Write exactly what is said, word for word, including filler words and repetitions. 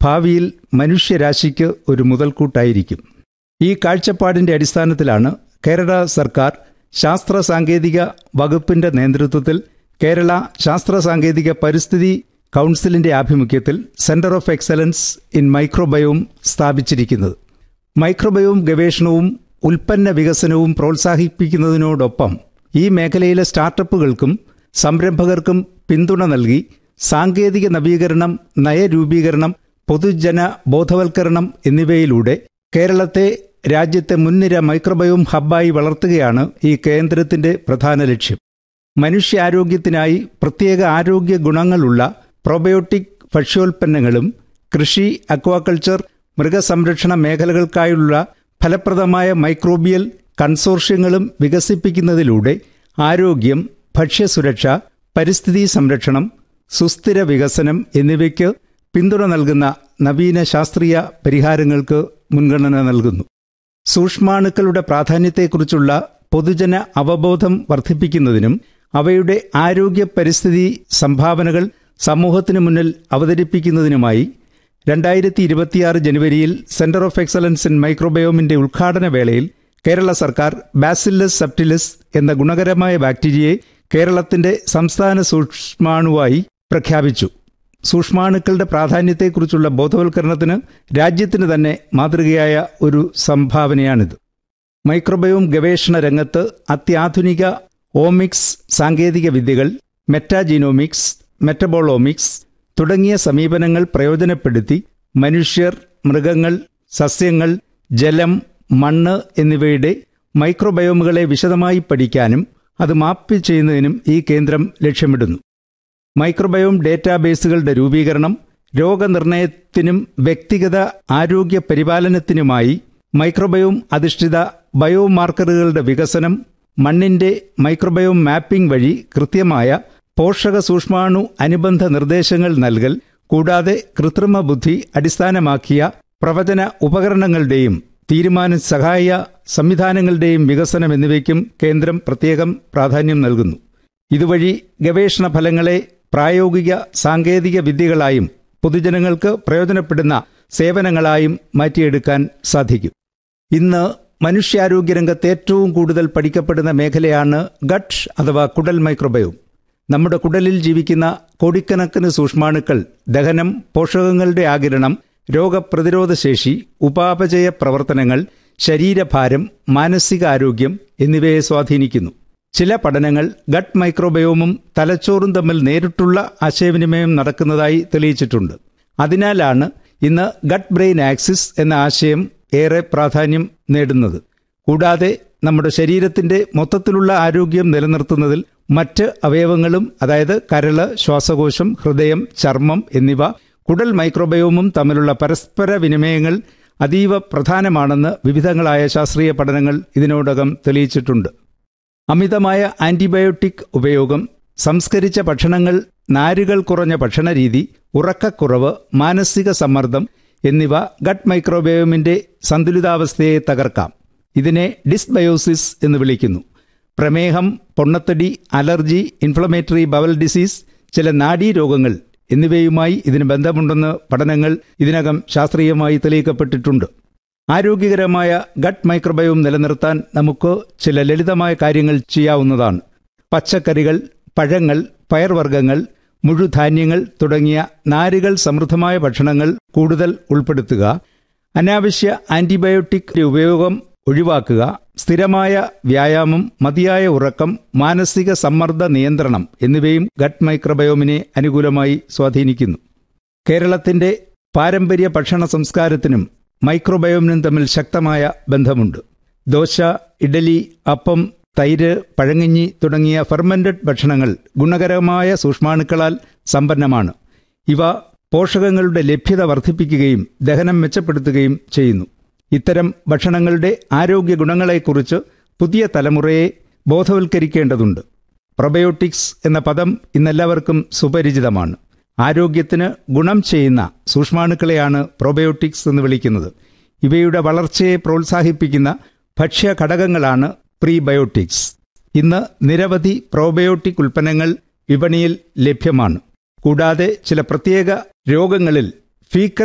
ഭാവിയിൽ മനുഷ്യരാശിക്ക് ഒരു മുതൽക്കൂട്ടായിരിക്കും. ഈ കാഴ്ചപ്പാടിൻ്റെ അടിസ്ഥാനത്തിലാണ് കേരള സർക്കാർ ശാസ്ത്ര സാങ്കേതിക വകുപ്പിൻ്റെ നേതൃത്വത്തിൽ കേരള ശാസ്ത്ര സാങ്കേതിക പരിസ്ഥിതി കൗൺസിലിൻ്റെ ആഭിമുഖ്യത്തിൽ centre of excellence in microbiome സ്ഥാപിച്ചിരിക്കുന്നത്. മൈക്രോബയോം ഗവേഷണവും ഉൽപ്പന്ന വികസനവും പ്രോത്സാഹിപ്പിക്കുന്നതിനോടൊപ്പം ഈ മേഖലയിലെ സ്റ്റാർട്ടപ്പുകൾക്കും സംരംഭകർക്കും പിന്തുണ നൽകി സാങ്കേതിക നവീകരണം, നയരൂപീകരണം, പൊതുജന ബോധവൽക്കരണം എന്നിവയിലൂടെ കേരളത്തെ രാജ്യത്തെ മുൻനിര മൈക്രോബയോം ഹബ്ബായി വളർത്തുകയാണ് ഈ കേന്ദ്രത്തിന്റെ പ്രധാന ലക്ഷ്യം. മനുഷ്യാരോഗ്യത്തിനായി പ്രത്യേക ആരോഗ്യ ഗുണങ്ങളുള്ള പ്രോബയോട്ടിക് ഭക്ഷ്യോൽപ്പന്നങ്ങളും കൃഷി, അക്വാകൾച്ചർ, മൃഗസംരക്ഷണ മേഖലകൾക്കായുള്ള ഫലപ്രദമായ മൈക്രോബിയൽ കൺസോർഷ്യങ്ങളും വികസിപ്പിക്കുന്നതിലൂടെ ആരോഗ്യം, ഭക്ഷ്യസുരക്ഷ, പരിസ്ഥിതി സംരക്ഷണം, സുസ്ഥിര വികസനം എന്നിവയ്ക്ക് പിന്തുണ നൽകുന്ന നവീന ശാസ്ത്രീയ പരിഹാരങ്ങൾക്ക് മുൻഗണന നൽകുന്നു. സൂക്ഷ്മാണുക്കളുടെ പ്രാധാന്യത്തെക്കുറിച്ചുള്ള പൊതുജന അവബോധം വർദ്ധിപ്പിക്കുന്നതിനും അവയുടെ ആരോഗ്യ പരിസ്ഥിതി സംഭാവനകൾ സമൂഹത്തിനു മുന്നിൽ അവതരിപ്പിക്കുന്നതിനുമായി രണ്ടായിരത്തി ഇരുപത്തിയാറ് ജനുവരിയിൽ സെന്റർ ഓഫ് എക്സലൻസ് ഇൻ മൈക്രോബയോമിന്റെ ഉദ്ഘാടന വേളയിൽ കേരള സർക്കാർ ബാസില്ലസ് സബ്റ്റിലിസ് എന്ന ഗുണകരമായ ബാക്ടീരിയയെ കേരളത്തിന്റെ സംസ്ഥാന സൂക്ഷ്മാണുവായി പ്രഖ്യാപിച്ചു. സൂക്ഷ്മാണുക്കളുടെ പ്രാധാന്യത്തെക്കുറിച്ചുള്ള ബോധവൽക്കരണത്തിന് രാജ്യത്തിന് തന്നെ മാതൃകയായ ഒരു സംഭാവനയാണിത്. മൈക്രോബയോം ഗവേഷണ രംഗത്ത് അത്യാധുനിക ഓമിക്സ് സാങ്കേതിക വിദ്യകൾ, മെറ്റാജീനോമിക്സ്, മെറ്റബോളോമിക്സ് തുടങ്ങിയ സമീപനങ്ങൾ പ്രയോജനപ്പെടുത്തി മനുഷ്യർ, മൃഗങ്ങൾ, സസ്യങ്ങൾ, ജലം, മണ്ണ് എന്നിവയുടെ മൈക്രോബയോമുകളെ വിശദമായി പഠിക്കാനും അത് മാപ്പ് ചെയ്യുന്നതിനും ഈ കേന്ദ്രം ലക്ഷ്യമിടുന്നു. മൈക്രോബയോം ഡേറ്റാബേസുകളുടെ രൂപീകരണം, രോഗനിർണയത്തിനും വ്യക്തിഗത ആരോഗ്യ പരിപാലനത്തിനുമായി മൈക്രോബയോം അധിഷ്ഠിത ബയോമാർക്കറുകളുടെ വികസനം, മണ്ണിന്റെ മൈക്രോബയോം മാപ്പിംഗ് വഴി കൃത്യമായ പോഷക സൂക്ഷ്മാണു അനുബന്ധ നിർദ്ദേശങ്ങൾ നൽകൽ, കൂടാതെ കൃത്രിമ ബുദ്ധി അടിസ്ഥാനമാക്കിയ പ്രവചന ഉപകരണങ്ങളുടെയും തീരുമാന സഹായ സംവിധാനങ്ങളുടെയും വികസനം എന്നിവയ്ക്കും കേന്ദ്രം പ്രത്യേകം പ്രാധാന്യം നൽകുന്നു. ഇതുവഴി ഗവേഷണ ഫലങ്ങളെ പ്രായോഗിക സാങ്കേതിക വിദ്യകളായും പൊതുജനങ്ങൾക്ക് പ്രയോജനപ്പെടുന്ന സേവനങ്ങളായും മാറ്റിയെടുക്കാൻ സാധിക്കും. ഇന്ന് മനുഷ്യാരോഗ്യരംഗത്ത് ഏറ്റവും കൂടുതൽ പഠിക്കപ്പെടുന്ന മേഖലയാണ് ഗട്ട് അഥവാ കുടൽ മൈക്രോബയോം. നമ്മുടെ കുടലിൽ ജീവിക്കുന്ന കോടിക്കണക്കിന് സൂക്ഷ്മാണുക്കൾ ദഹനം, പോഷകങ്ങളുടെ ആഗിരണം, രോഗപ്രതിരോധശേഷി, ഉപാപചയ പ്രവർത്തനങ്ങൾ, ശരീരഭാരം, മാനസികാരോഗ്യം എന്നിവയെ സ്വാധീനിക്കുന്നു. ചില പഠനങ്ങൾ ഗട്ട് മൈക്രോബയോമും തലച്ചോറും തമ്മിൽ നേരിട്ടുള്ള ആശയവിനിമയം നടക്കുന്നതായി തെളിയിച്ചിട്ടുണ്ട്. അതിനാലാണ് ഇന്ന് ഗട്ട് ബ്രെയിൻ ആക്സിസ് എന്ന ആശയം ഏറെ പ്രാധാന്യം നേടുന്നത്. കൂടാതെ നമ്മുടെ ശരീരത്തിന്റെ മൊത്തത്തിലുള്ള ആരോഗ്യം നിലനിർത്തുന്നതിൽ മറ്റ് അവയവങ്ങളും, അതായത് കരള്, ശ്വാസകോശം, ഹൃദയം, ചർമ്മം എന്നിവ കുടൽ മൈക്രോബയോമും തമ്മിലുള്ള പരസ്പര വിനിമയങ്ങൾ അതീവ പ്രധാനമാണെന്ന് വിവിധങ്ങളായ ശാസ്ത്രീയ പഠനങ്ങൾ ഇതിനോടകം തെളിയിച്ചിട്ടുണ്ട്. അമിതമായ ആന്റിബയോട്ടിക് ഉപയോഗം, സംസ്കരിച്ച ഭക്ഷണങ്ങൾ, നാരുകൾ കുറഞ്ഞ ഭക്ഷണരീതി, ഉറക്കക്കുറവ്, മാനസിക സമ്മർദ്ദം എന്നിവ ഗട്ട് മൈക്രോബയോമിന്റെ സന്തുലിതാവസ്ഥയെ തകർക്കാം. ഇതിനെ ഡിസ്ബയോസിസ് എന്ന് വിളിക്കുന്നു. പ്രമേഹം, പൊണ്ണത്തടി, അലർജി, ഇൻഫ്ലമേറ്ററി ബവൽ ഡിസീസ്, ചില നാഡീരോഗങ്ങൾ എന്നിവയുമായി ഇതിന് ബന്ധമുണ്ടെന്ന് പഠനങ്ങൾ ഇതിനകം ശാസ്ത്രീയമായി തെളിയിക്കപ്പെട്ടിട്ടുണ്ട്. ആരോഗ്യകരമായ ഗട്ട് മൈക്രോബയോം നിലനിർത്താൻ നമുക്ക് ചില ലളിതമായ കാര്യങ്ങൾ ചെയ്യാവുന്നതാണ്. പച്ചക്കറികൾ, പഴങ്ങൾ, പയർവർഗ്ഗങ്ങൾ, മുഴുധാന്യങ്ങൾ തുടങ്ങിയ നാരുകൾ സമൃദ്ധമായ ഭക്ഷണങ്ങൾ കൂടുതൽ ഉൾപ്പെടുത്തുക, അനാവശ്യ ആന്റിബയോട്ടിക് ഉപയോഗം ഒഴിവാക്കുക, സ്ഥിരമായ വ്യായാമം, മതിയായ ഉറക്കം, മാനസിക സമ്മർദ്ദ നിയന്ത്രണം എന്നിവയും ഗട്ട് മൈക്രോബയോമിനെ അനുകൂലമായി സ്വാധീനിക്കുന്നു. കേരളത്തിന്റെ പാരമ്പര്യ ഭക്ഷണ സംസ്കാരത്തിനും മൈക്രോബയോമിനും തമ്മിൽ ശക്തമായ ബന്ധമുണ്ട്. ദോശ, ഇഡലി, അപ്പം, തൈര്, പഴങ്കഞ്ഞി തുടങ്ങിയ ഫെർമെന്റഡ് ഭക്ഷണങ്ങൾ ഗുണകരമായ സൂക്ഷ്മാണുക്കളാൽ സമ്പന്നമാണ്. ഇവ പോഷകങ്ങളുടെ ലഭ്യത വർദ്ധിപ്പിക്കുകയും ദഹനം മെച്ചപ്പെടുത്തുകയും ചെയ്യുന്നു. ഇത്തരം ഭക്ഷണങ്ങളുടെ ആരോഗ്യ ഗുണങ്ങളെക്കുറിച്ച് പുതിയ തലമുറയെ ബോധവൽക്കരിക്കേണ്ടതുണ്ട്. പ്രൊബയോട്ടിക്സ് എന്ന പദം ഇന്നെല്ലാവർക്കും സുപരിചിതമാണ്. ആരോഗ്യത്തിന് ഗുണം ചെയ്യുന്ന സൂക്ഷ്മാണുക്കളെയാണ് പ്രോബയോട്ടിക്സ് എന്ന് വിളിക്കുന്നത്. ഇവയുടെ വളർച്ചയെ പ്രോത്സാഹിപ്പിക്കുന്ന ഭക്ഷ്യ ഘടകങ്ങളാണ് പ്രീബയോട്ടിക്സ്. ഇന്ന് നിരവധി പ്രോബയോട്ടിക് ഉൽപ്പന്നങ്ങൾ വിപണിയിൽ ലഭ്യമാണ്. കൂടാതെ ചില പ്രത്യേക രോഗങ്ങളിൽ ഫീക്കൽ